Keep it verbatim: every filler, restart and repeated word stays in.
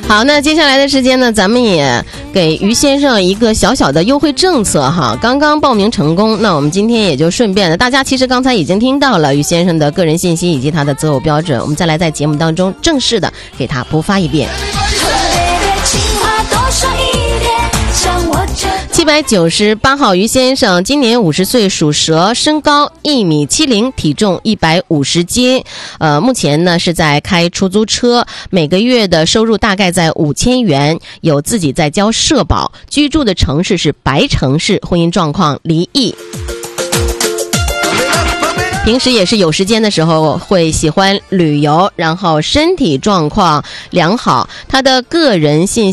好，那接下来的时间呢，咱们也给于先生一个小小的优惠政策哈，刚刚报名成功，那我们今天也就顺便的，大家其实刚才已经听到了于先生的个人信息以及他的择偶标准，我们再来在节目当中正式的给他补发一遍。七百九十八号于先生，今年五十岁，属蛇，身高一米七零，体重一百五十斤，呃，目前呢是在开出租车，每个月的收入大概在五千元，有自己在交社保，居住的城市是白城市，婚姻状况离异。平时也是有时间的时候会喜欢旅游，然后身体状况良好。他的个人信